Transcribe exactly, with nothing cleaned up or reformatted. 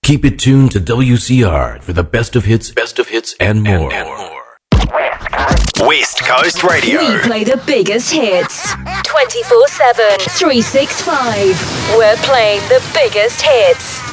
Keep it tuned to W C R for the best of hits, best of hits, and more. And, and more. West Coast Radio. We play the biggest hits twenty-four seven, three sixty-five. We're playing the biggest hits.